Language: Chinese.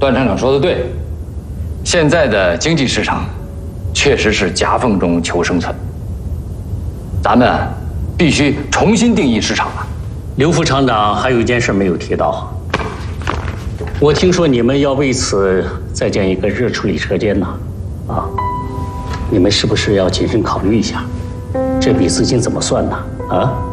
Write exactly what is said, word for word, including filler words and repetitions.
段厂长说的对，现在的经济市场确实是夹缝中求生存，咱们必须重新定义市场了。 刘副厂长还有一件事没有提到，我听说你们要为此再建一个热处理车间呢，啊，你们是不是要谨慎考虑一下？这笔资金怎么算呢？啊？